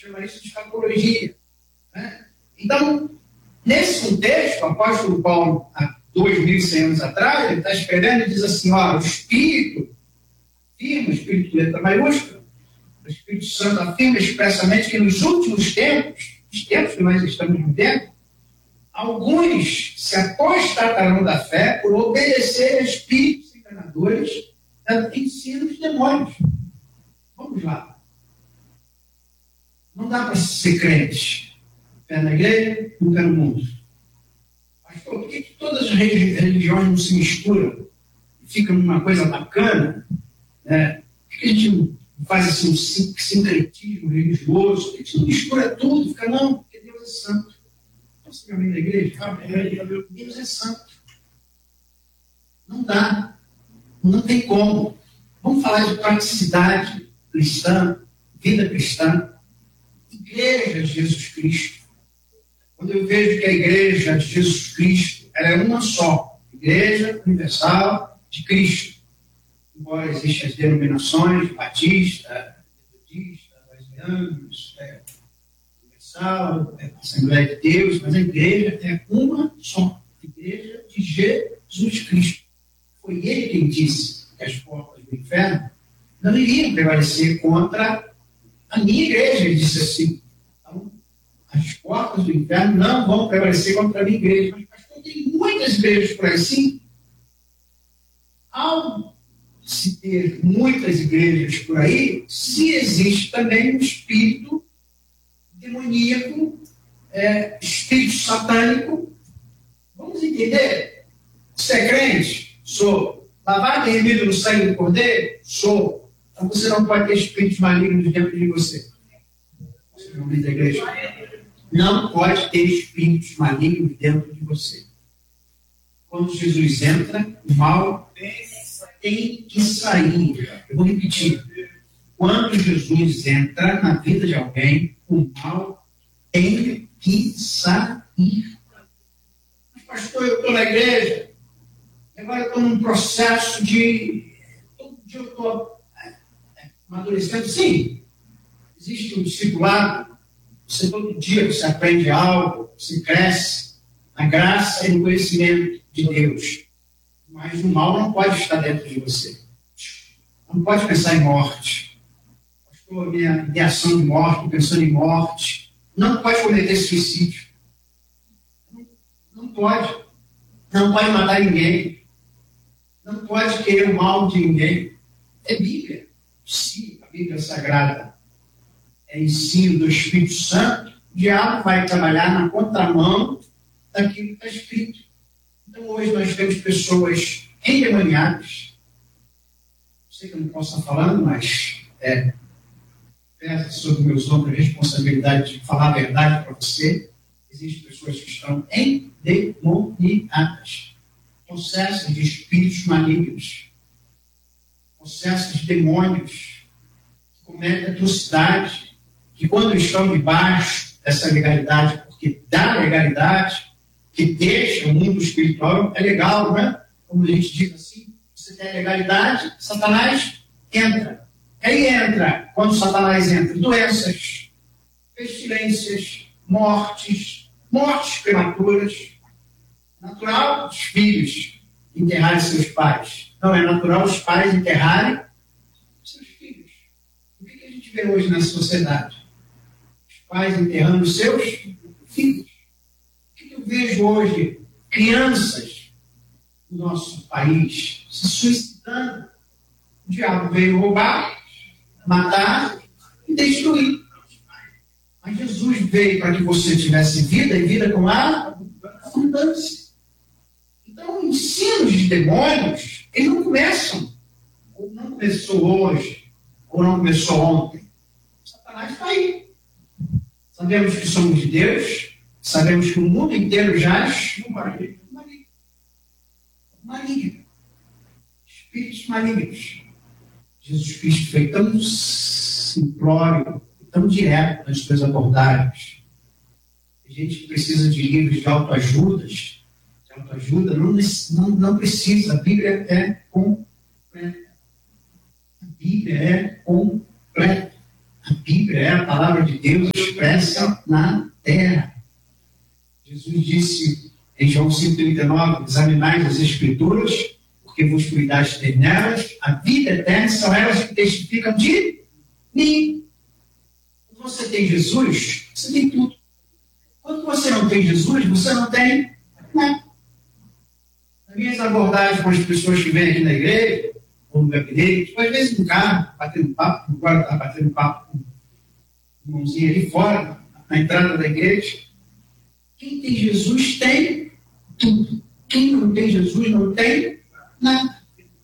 chama isso de escatologia. Né? Então, nesse contexto, o apóstolo Paulo, há 2.100 anos atrás, ele está escrevendo e diz assim, ó, o Espírito afirma, o Espírito de letra maiúscula, o Espírito Santo afirma expressamente que nos últimos tempos, os tempos que nós estamos vivendo, alguns se apostatarão da fé por obedecer a espíritos enganadores que ensinam os demônios. Vamos lá. Não dá para ser crente. Pé na igreja, nunca no mundo. Pastor, por que todas as religiões não se misturam e ficam numa coisa bacana? Né? Por que a gente não faz assim, um sincretismo religioso? A gente não mistura tudo, fica, não, porque Deus é santo. Você é da igreja? Deus é santo. Não dá. Não tem como. Vamos falar de praticidade cristã, vida cristã. Igreja de Jesus Cristo. Quando eu vejo que a igreja de Jesus Cristo ela é uma só. Igreja Universal de Cristo. Embora existam as denominações, Batista, Metodista, Wesleyanianos, Assembleia de Deus, mas a igreja é uma só. A igreja de Jesus Cristo. Foi ele quem disse que as portas do inferno não iriam prevalecer contra a minha igreja. Ele disse assim. Então, as portas do inferno não vão prevalecer contra a minha igreja. Mas, pastor, tem muitas igrejas por aí, sim. Ao se ter muitas igrejas por aí, se existe também um espírito demoníaco, espírito satânico. Vamos entender? Você é crente? Sou. Lavado e remido no sangue do Cordeiro? Sou. Então você não pode ter espíritos malignos dentro de você. Você não vem da igreja? Não pode ter espíritos malignos dentro de você. Quando Jesus entra, o mal tem que sair. Eu vou repetir. Quando Jesus entra na vida de alguém, o mal tem que sair. Mas, pastor, eu estou na igreja, e agora eu estou num processo de... Todo dia eu estou amadurecendo. Sim, existe um discipulado. Todo dia você aprende algo, você cresce na graça e no conhecimento de Deus. Mas o mal não pode estar dentro de você. Não pode pensar em morte. Pastor, minha ideação de morte, pensando em morte. Não pode cometer suicídio. Não pode. Não pode matar ninguém. Não pode querer o mal de ninguém. É Bíblia. Sim, a Bíblia Sagrada. É ensino do Espírito Santo. O diabo vai trabalhar na contramão daquilo que está escrito. Então, hoje nós temos pessoas endemoniadas. Sei que eu não posso estar falando, mas pesa sobre meus ombros a responsabilidade de falar a verdade para você. Existem pessoas que estão endemoniadas. Possessas de espíritos malignos. Possessas de demônios. Que cometem atrocidade. Que quando estão debaixo dessa legalidade, porque dá legalidade, que deixa o mundo espiritual, é legal, não é? Como a gente diz assim, você tem a legalidade, Satanás entra. Aí entra, quando Satanás entra, doenças, pestilências, mortes prematuras. Natural os filhos enterrarem seus pais. Não é natural os pais enterrarem seus filhos. O que a gente vê hoje na sociedade? Os pais enterrando seus filhos. O que eu vejo hoje? Crianças do nosso país se suicidando. O diabo veio roubar, matar e destruir. Mas Jesus veio para que você tivesse vida e vida com abundância. Então, ensinos de demônios, eles não começam. Ou não começou hoje, ou não começou ontem. Satanás está aí. Sabemos que somos de Deus, sabemos que o mundo inteiro jaz no maligno. Espíritos malignos. Jesus Cristo foi tão simplório, tão direto nas suas abordagens. A gente precisa de livros de autoajuda, não precisa. A Bíblia é completa. A Bíblia é completa. A Bíblia é a palavra de Deus expressa na terra. Jesus disse em João 5,39, examinai as Escrituras, porque vos cuidaste nelas, a vida eterna são elas que testificam de mim. Quando você tem Jesus, você tem tudo. Quando você não tem Jesus, você não tem nada. Nas minhas abordagens com as pessoas que vêm aqui na igreja, ou no gabinete, às vezes no carro, batendo papo, agora está batendo papo com o irmãozinho ali fora, na entrada da igreja. Quem tem Jesus tem tudo. Quem não tem Jesus não tem nada.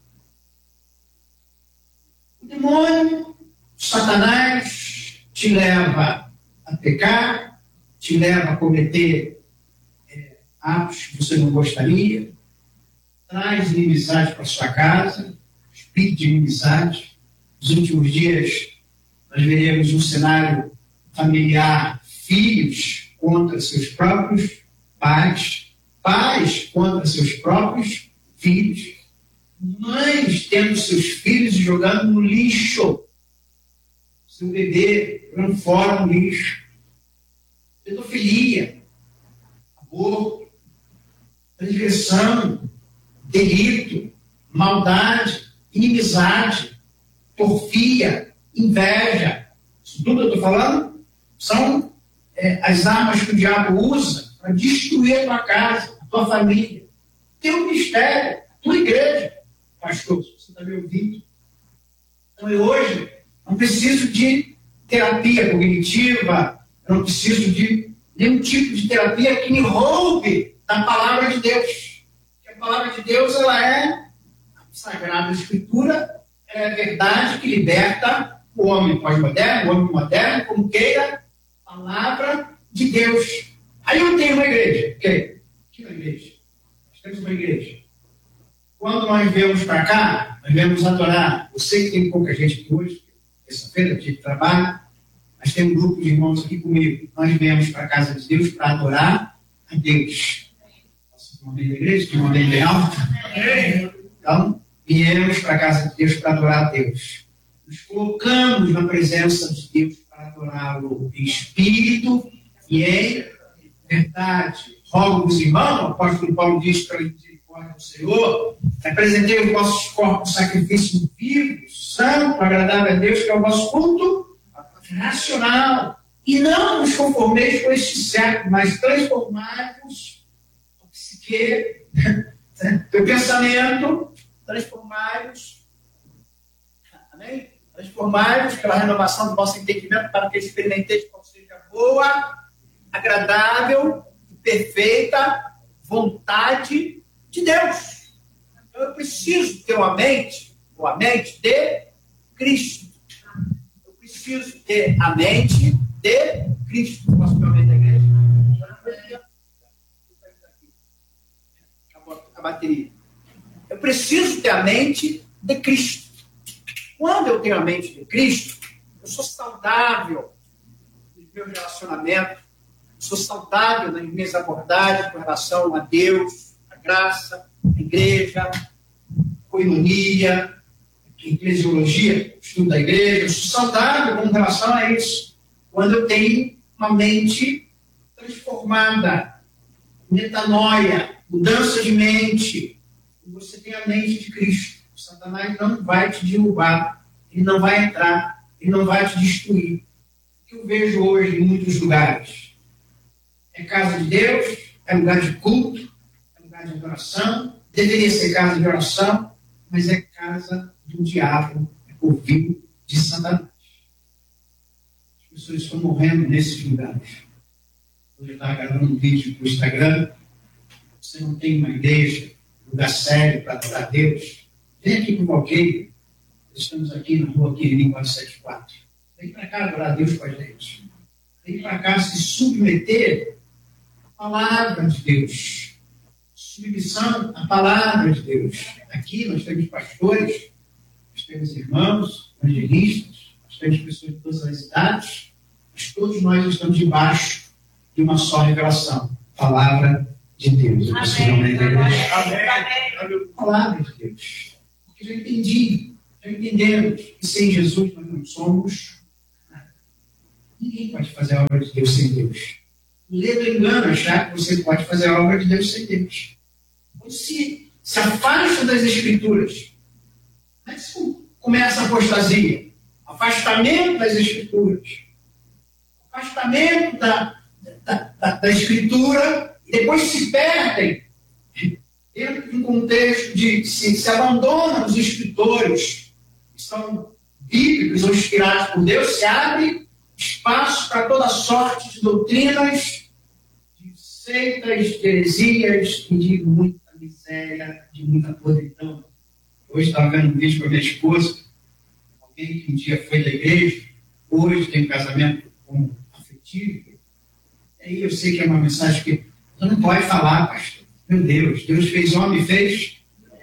O demônio, Satanás, te leva a pecar, te leva a cometer atos que você não gostaria, traz inimizade para sua casa, espírito de inimizade. Nos últimos dias, nós veremos um cenário familiar, filhos contra seus próprios pais, pais contra seus próprios filhos, mães tendo seus filhos e jogando no lixo, seu bebê jogando fora no lixo, pedofilia, aborto, transgressão, delito, maldade, inimizade, porfia, inveja. Isso tudo eu estou falando são as armas que o diabo usa para destruir a tua casa, a tua família, teu ministério, a tua igreja. Pastor, você está me ouvindo? Então, eu hoje não preciso de terapia cognitiva, eu não preciso de nenhum tipo de terapia que me roube da palavra de Deus. Porque a palavra de Deus, ela é a Sagrada Escritura, é a verdade que liberta o homem pós-moderno, o homem moderno, como queira, a palavra de Deus. Aí eu tenho uma igreja, ok? Aqui na igreja. Nós temos uma igreja. Quando nós viemos para cá, nós viemos adorar. Eu sei que tem pouca gente aqui hoje, terça-feira, dia de trabalho, mas tem um grupo de irmãos aqui comigo. Nós viemos para a casa de Deus para adorar a Deus. Posso tomar bem da igreja? Tomar bem bem alto? Então, viemos para a casa de Deus para adorar a Deus. Nos colocamos na presença de Deus para adorá-lo em espírito e em verdade. Rogo-vos, irmão, o apóstolo Paulo diz para ele, do Senhor, apresentei os vossos corpos sacrifício vivo, santo, agradável a Deus, que é o vosso culto racional. E não nos conformeis com este século, mas transformai-vos o psique, teu pensamento, transformai-vos, amém? Transformai-vos pela renovação do vosso entendimento, para que experimenteis qual seja a boa, agradável e perfeita vontade de Deus. Então eu preciso ter uma mente de Cristo. Eu preciso ter a mente de Cristo. Posso ter a mente da igreja? Acabou a bateria. Eu preciso ter a mente de Cristo. Quando eu tenho a mente de Cristo, eu sou saudável nos meus relacionamentos, eu sou saudável nas minhas abordagens com relação a Deus, graça, a igreja, coinonia, eclesiologia, estudo da igreja. Eu sou saudável com relação a isso. Quando eu tenho uma mente transformada, metanoia, mudança de mente, e você tem a mente de Cristo, o Satanás não vai te derrubar, ele não vai entrar, ele não vai te destruir. O que eu vejo hoje em muitos lugares é casa de Deus, é lugar de culto, de oração, deveria ser casa de oração, mas é casa do diabo, é covil de Satanás. As pessoas estão morrendo nesses lugares. Hoje eu estava gravando um vídeo para o Instagram. Você não tem uma igreja, lugar sério para adorar a Deus? Vem aqui para o Valqueiro. Estamos aqui na rua Quirim 474. Vem para cá adorar a Deus com a gente. Vem para cá se submeter à palavra de Deus. Submissão à palavra de Deus. Aqui nós temos pastores, nós temos irmãos, evangelistas, nós temos pessoas de todas as idades, mas todos nós estamos debaixo de uma só revelação, palavra de Deus. Amém. Amém. Palavra de Deus. Porque já entendemos que sem Jesus nós não somos nada. Ninguém pode fazer a obra de Deus sem Deus. O ledo engano achar que você pode fazer a obra de Deus sem Deus. Então, se afasta das Escrituras. Mas começa a apostasia. Afastamento das Escrituras. Afastamento da Escritura. E depois se perdem dentro de um contexto de se abandonam os escritores que são bíblicos ou inspirados por Deus, se abre espaço para toda sorte de doutrinas, de seitas, de heresias e de muita miséria, de muita podridão. Hoje estava vendo um vídeo com a minha esposa, alguém que um dia foi da igreja, hoje tem um casamento afetivo. E aí eu sei que é uma mensagem que você não pode falar, pastor. Meu Deus, Deus fez homem e fez?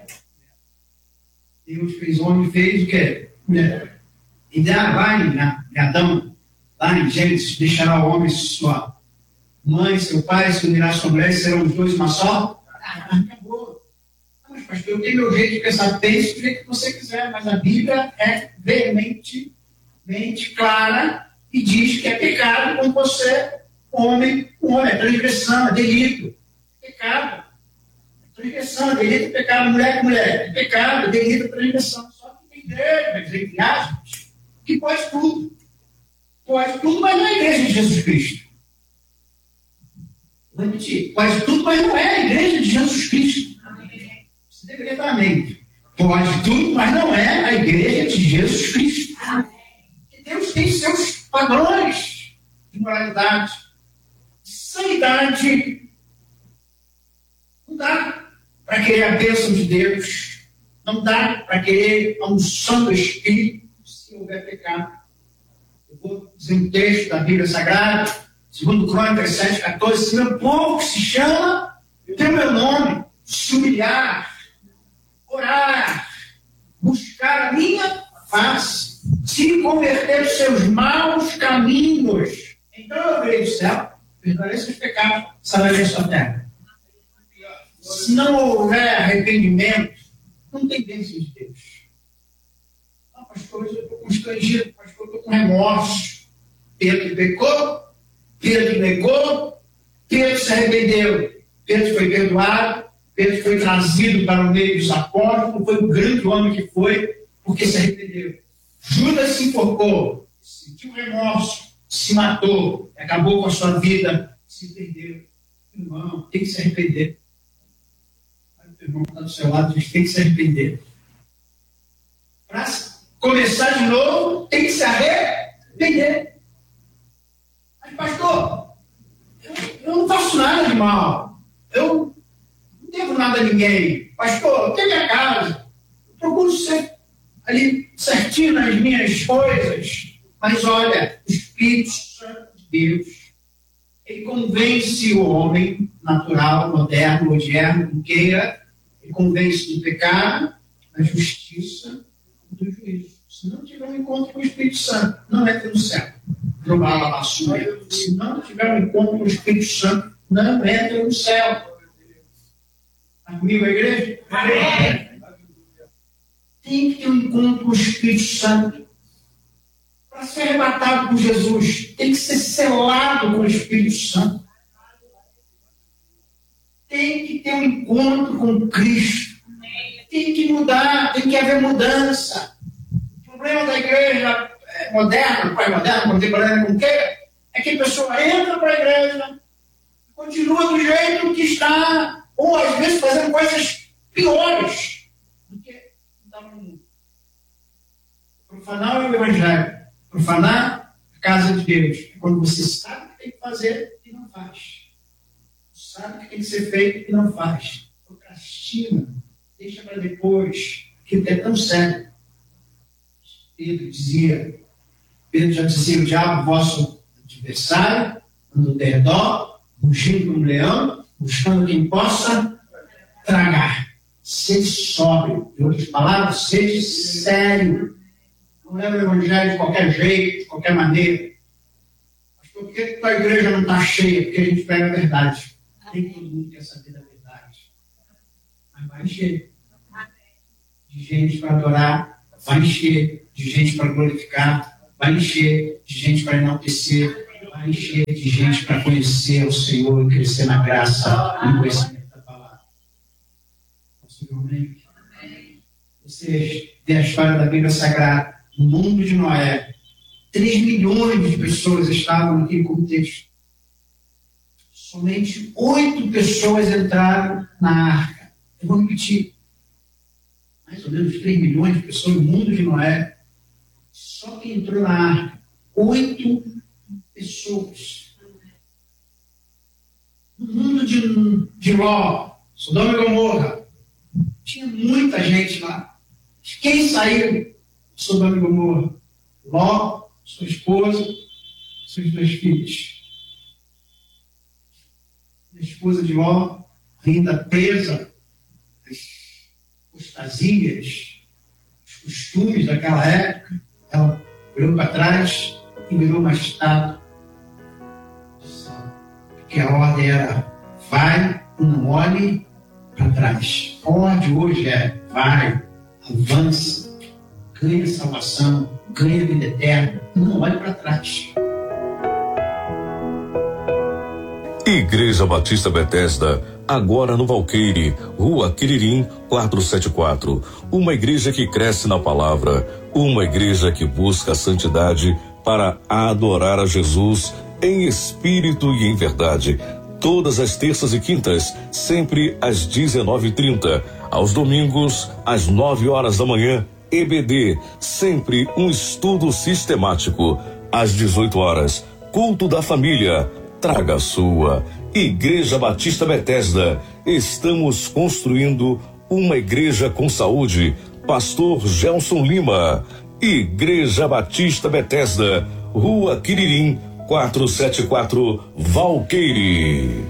Deus fez homem e fez o quê? Mulher. E vai em Adão, lá em Gênesis, deixará o homem sua mãe, seu pai, se unirá a sua mulher, serão os dois uma só? Acabou. Mas, pastor, eu tenho meu jeito de pensar, pense do jeito que você quiser, mas a Bíblia é veementemente clara e diz que é pecado quando você, homem, é transgressão, é delito, é pecado. Transgressão, delito, pecado, mulher com mulher, pecado, delito, transgressão. Só que tem igreja, entre aspas, que pode tudo. Pode tudo, mas não é a igreja de Jesus Cristo. Vou repetir, pode tudo, mas não é a igreja de Jesus Cristo. Você deveria estar amém. Pode tudo, mas não é a igreja de Jesus Cristo. E Deus tem seus padrões de moralidade, de sanidade. Não dá para querer a bênção de Deus. Não dá para querer a unção do Espírito se houver pecado. Eu vou dizer um texto da Bíblia Sagrada, 2 Crônicas 7,14. Se meu povo que se chama pelo meu nome, se humilhar, orar, buscar a minha face, se converter os seus maus caminhos, então eu verei do céu, perdoarei seus pecados, sararei a sua terra. Se não houver arrependimento, não tem bênção de Deus. Não, pastor, eu estou constrangido, pastor, eu estou com remorso. Pedro pecou, Pedro negou, Pedro se arrependeu. Pedro foi perdoado, Pedro foi trazido para o meio dos apóstolos, foi o grande homem que foi, porque se arrependeu. Judas se enforcou, sentiu remorso, se matou, acabou com a sua vida, se perdeu. Irmão, tem que se arrepender. O irmão está do seu lado, a gente tem que se arrepender. Para começar de novo, tem que se arrepender. Mas, pastor, eu não faço nada de mal. Eu não devo nada a ninguém. Pastor, eu tenho minha casa. Eu procuro ser ali certinho nas minhas coisas. Mas olha, o Espírito Santo de Deus, ele convence o homem natural, moderno, odierno, que queira. Ele convence do pecado, da justiça e do juízo. Se não tiver um encontro com o Espírito Santo, não entra no céu. Se não tiver um encontro com o Espírito Santo, não entra no céu. Está comigo a igreja? Amém. Tem que ter um encontro com o Espírito Santo. Para ser arrebatado por Jesus, tem que ser selado com o Espírito Santo. Tem que ter um encontro com Cristo. Tem que mudar, tem que haver mudança. O problema da igreja moderna, pós-moderna, contemporânea, como queira, é que a pessoa entra para a igreja e continua do jeito que está, ou às vezes fazendo coisas piores do que estava no mundo. Profanar o evangelho, profanar a casa de Deus. É quando você sabe o que tem que fazer e não faz. Sabe o que tem que ser feito e não faz. Procrastina, deixa para depois, que é tão sério. Pedro já dizia, o diabo, vosso adversário, anda ao redor, rugindo como um leão, buscando quem possa tragar. Sede sóbrio. Em outras palavras, sede sério. Não leva o evangelho de qualquer jeito, de qualquer maneira. Mas por que a tua igreja não está cheia? Porque a gente prega a verdade. Nem todo mundo quer saber da verdade. Mas vai encher de gente para adorar, vai encher de gente para glorificar, vai encher de gente para enaltecer, vai encher de gente para conhecer o Senhor e crescer na graça e no conhecimento da palavra. Possivelmente, vocês têm a história da Bíblia Sagrada, no mundo de Noé. 3 milhões de pessoas estavam naquele contexto. Somente 8 pessoas entraram na arca. Eu vou repetir. Mais ou menos 3 milhões de pessoas no mundo de Noé. Só quem entrou na arca, 8 pessoas. No mundo de Ló, Sodoma e Gomorra, tinha muita gente lá. Quem saiu de Sodoma e Gomorra? Ló, sua esposa, seus 2 filhos. A esposa de Ló, ainda presa às postasias, os costumes daquela época, ela olhou para trás e virou uma estátua de sal. Porque a ordem era: vai e não olhe para trás. A ordem hoje é: vai, avança, ganha salvação, ganha vida eterna, não olhe para trás. Igreja Batista Bethesda, agora no Valqueire, Rua Quiririm, 474. Uma igreja que cresce na palavra, uma igreja que busca a santidade para adorar a Jesus em espírito e em verdade. Todas as terças e quintas, sempre às 19h30. Aos domingos, às 9 horas da manhã, EBD, sempre um estudo sistemático. Às 18 horas, culto da família. Traga a sua. Igreja Batista Bethesda, estamos construindo uma igreja com saúde. Pastor Gelson Lima. Igreja Batista Bethesda, Rua Quiririm, 474, Valqueire.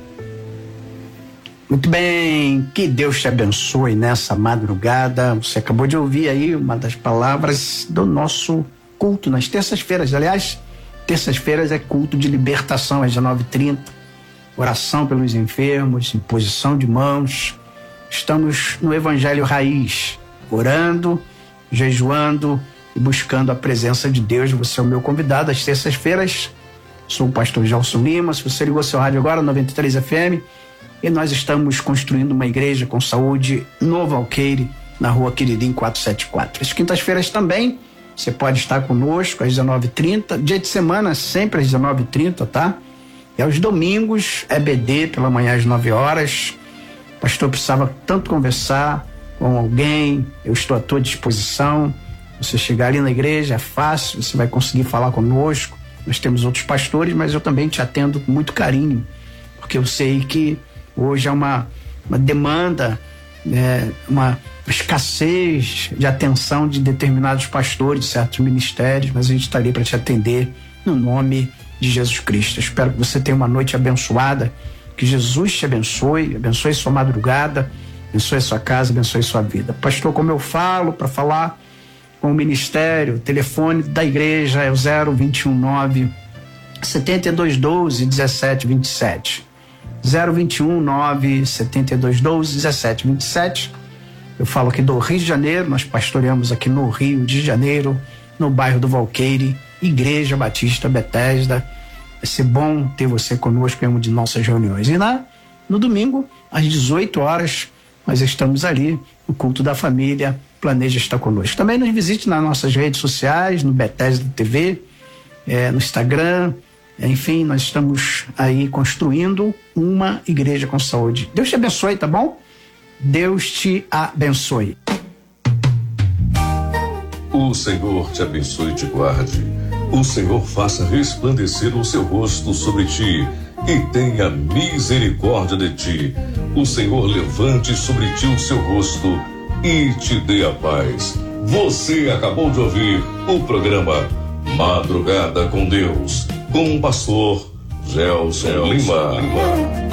Muito bem, que Deus te abençoe nessa madrugada. Você acabou de ouvir aí uma das palavras do nosso culto nas terças-feiras. Aliás, terças-feiras é culto de libertação, às 19h30. Oração pelos enfermos, imposição de mãos. Estamos no Evangelho Raiz, orando, jejuando e buscando a presença de Deus. Você é o meu convidado às terças-feiras. Sou o pastor Gelson Lima. Se você ligou seu rádio agora, 93 FM, e nós estamos construindo uma igreja com saúde no Valqueire, na Rua Quiririm 474. As quintas-feiras também, você pode estar conosco às 19h30. Dia de semana, sempre às 19h30, tá? E aos domingos, EBD, pela manhã às 9 horas. O pastor precisava tanto conversar com alguém, eu estou à tua disposição. Você chegar ali na igreja, é fácil, você vai conseguir falar conosco. Nós temos outros pastores, mas eu também te atendo com muito carinho, porque eu sei que hoje é uma demanda, uma escassez de atenção de determinados pastores, de certos ministérios, mas a gente está ali para te atender no nome de Jesus Cristo. Eu espero que você tenha uma noite abençoada, que Jesus te abençoe, abençoe sua madrugada, abençoe sua casa, abençoe sua vida. Pastor, como eu falo, para falar com o ministério, o telefone da igreja é o 0219 7212 1727. 021-9 7212 1727. Eu falo aqui do Rio de Janeiro, nós pastoreamos aqui no Rio de Janeiro, no bairro do Valqueire, Igreja Batista Bethesda. Vai ser bom ter você conosco em uma de nossas reuniões. E no domingo, às 18 horas, nós estamos ali no culto da família. Planeja estar conosco. Também nos visite nas nossas redes sociais, no Bethesda TV, no Instagram. Enfim, nós estamos aí construindo uma igreja com saúde. Deus te abençoe, tá bom? Deus te abençoe. O Senhor te abençoe e te guarde. O Senhor faça resplandecer o seu rosto sobre ti e tenha misericórdia de ti. O Senhor levante sobre ti o seu rosto e te dê a paz. Você acabou de ouvir o programa Madrugada com Deus, com o pastor Gelson Lima.